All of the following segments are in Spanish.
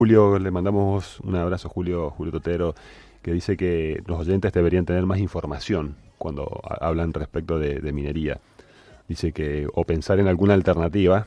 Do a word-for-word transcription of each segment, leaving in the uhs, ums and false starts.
Julio, le mandamos un abrazo, Julio, Julio Totero, que dice que los oyentes deberían tener más información cuando ha- hablan respecto de, de minería. Dice que, o pensar en alguna alternativa,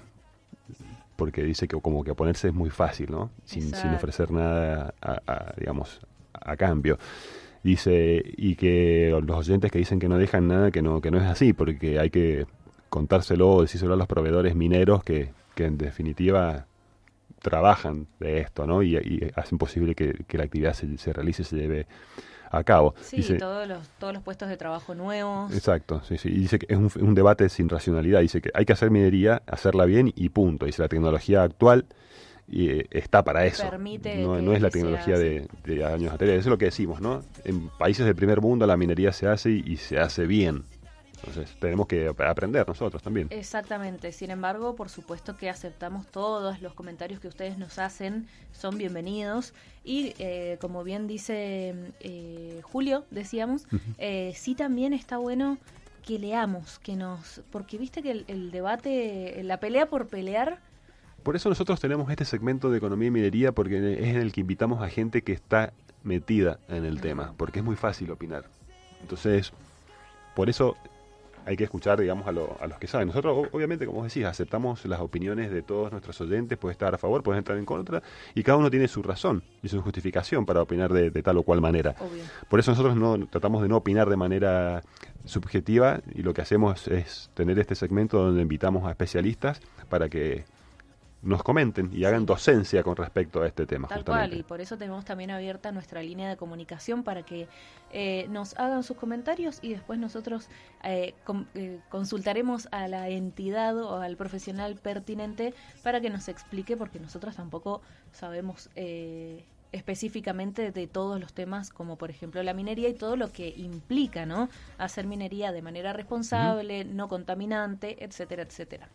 porque dice que como que oponerse es muy fácil, ¿no? Sin, sin Exacto. ofrecer nada, a, a, digamos, a cambio. Dice, y que los oyentes que dicen que no dejan nada, que no, que no es así, porque hay que contárselo o decírselo a los proveedores mineros que, que en definitiva trabajan de esto, ¿no? Y, y hacen posible que, que la actividad se, se realice y se lleve a cabo. Sí, Dice, todos los, todos los puestos de trabajo nuevos. exacto, sí, sí. Y dice que es un, un debate sin racionalidad. Dice que hay que hacer minería, hacerla bien y punto. Dice la tecnología actual y, eh, está para eso. Permite No, no que, es la que se tecnología hace. de, de años anteriores. Eso es lo que decimos, ¿no? En países del primer mundo la minería se hace y, y se hace bien. Entonces tenemos que ap- aprender nosotros también. Exactamente. Sin embargo, por supuesto que aceptamos todos los comentarios que ustedes nos hacen, son bienvenidos. Y eh, como bien dice eh, Julio, decíamos, eh, sí también está bueno que leamos, que nos, porque viste que el, el debate, la pelea por pelear, Por eso nosotros tenemos este segmento de economía y minería, porque es en el que invitamos a gente que está metida en el tema, porque es muy fácil opinar. Entonces, por eso hay que escuchar, digamos, a, lo- a los que saben. Nosotros, o- obviamente, como decís, aceptamos las opiniones de todos nuestros oyentes, puede estar a favor, puede estar en contra, y cada uno tiene su razón y su justificación para opinar de, de tal o cual manera. obvio. Por eso nosotros no tratamos de no opinar de manera subjetiva, y lo que hacemos es tener este segmento donde invitamos a especialistas para que nos comenten y hagan Sí. docencia con respecto a este tema, Tal cual, justamente. y por eso tenemos también abierta nuestra línea de comunicación para que eh, nos hagan sus comentarios y después nosotros eh, com- eh, consultaremos a la entidad o al profesional pertinente para que nos explique, porque nosotros tampoco sabemos eh, específicamente de todos los temas, como por ejemplo la minería y todo lo que implica, ¿no? Hacer minería de manera Ujú. responsable, no contaminante, etcétera, etcétera.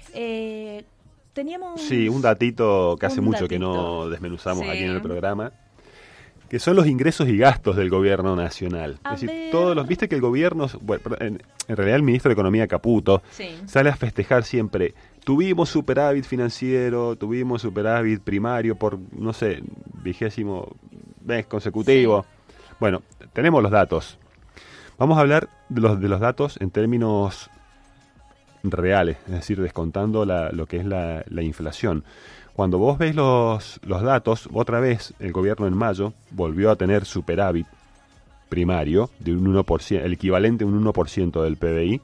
Eh, Sí, un teníamos datito que hace un mucho que datito. no desmenuzamos aquí en Sí. el programa, que son los ingresos y gastos del gobierno nacional. A Es decir, ver. todos los, viste que el gobierno, bueno, en, en realidad el ministro de Economía Caputo Sí. sale a festejar siempre. Tuvimos superávit financiero, tuvimos superávit primario por, no sé, vigésimo mes consecutivo. Sí. Bueno, tenemos los datos. Vamos a hablar de los, de los datos en términos reales, es decir, descontando la- lo que es la, la inflación. Cuando vos ves los, los datos, otra vez el gobierno en mayo volvió a tener superávit primario de un uno por ciento, el equivalente a un uno por ciento del P B I,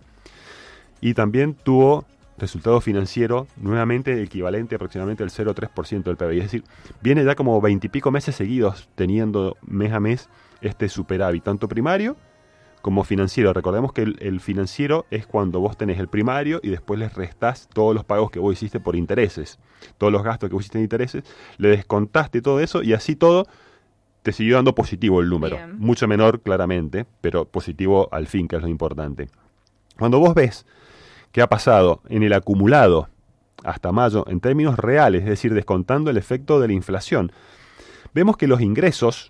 y también tuvo resultado financiero nuevamente equivalente aproximadamente al cero coma tres por ciento del P B I. Es decir, viene ya como veintipico meses seguidos teniendo mes a mes este superávit, tanto primario como financiero. Recordemos que el, el financiero es cuando vos tenés el primario y después les restás todos los pagos que vos hiciste por intereses, todos los gastos que vos hiciste en intereses, le descontaste todo eso y así todo te siguió dando positivo el número. Bien. Mucho menor, claramente, pero positivo al fin, que es lo importante. Cuando vos ves qué ha pasado en el acumulado hasta mayo en términos reales, es decir, descontando el efecto de la inflación, vemos que los ingresos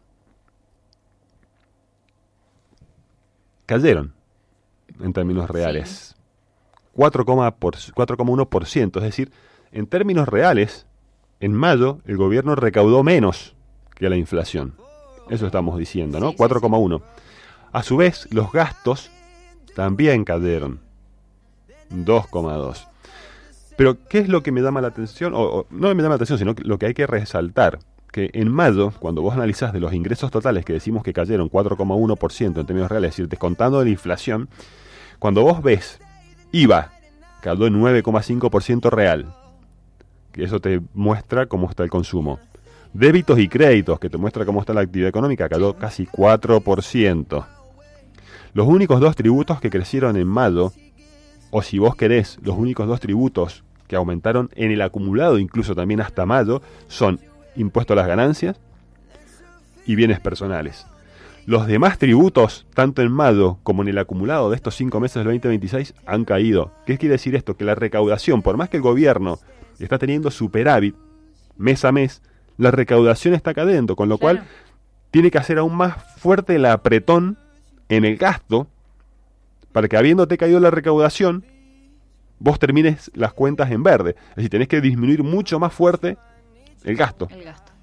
cayeron en términos reales. cuatro coma uno por ciento, es decir, en términos reales, en mayo el gobierno recaudó menos que la inflación. Eso estamos diciendo, ¿no? Sí, sí, cuatro sí. coma uno. A su vez, los gastos también cayeron. dos coma dos. Pero, ¿qué es lo que me llama la atención? O, o, no me llama la atención, sino que lo que hay que resaltar. Que en mayo, cuando vos analizás de los ingresos totales que decimos que cayeron cuatro coma uno por ciento en términos reales, es decir, descontando de la inflación, cuando vos ves I V A, cayó en nueve coma cinco por ciento real, que eso te muestra cómo está el consumo. Débitos y créditos, que te muestra cómo está la actividad económica, cayó Sí. casi cuatro por ciento. Los únicos dos tributos que crecieron en mayo, o si vos querés, los únicos dos tributos que aumentaron en el acumulado, incluso también hasta mayo, son impuesto a las ganancias y bienes personales. Los demás tributos, tanto en mayo como en el acumulado de estos cinco meses del veinte veintiséis, han caído. ¿Qué quiere decir esto? Que la recaudación, por más que el gobierno está teniendo superávit mes a mes, la recaudación está cayendo, con lo Claro. cual tiene que hacer aún más fuerte el apretón en el gasto para que, habiéndote caído la recaudación, vos termines las cuentas en verde. Es decir, tenés que disminuir mucho más fuerte el gasto. El gasto.